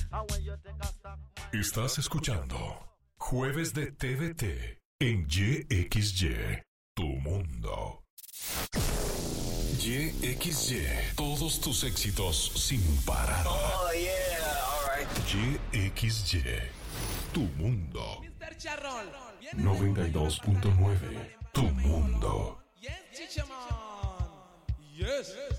Estás escuchando Jueves de TVT en YXY, tu mundo. YXY, todos tus éxitos sin parar. Oh, yeah, all right. YXY, tu mundo. Mr. Charrol, 92.9, tu mundo. Yes, Chichaman. Yes.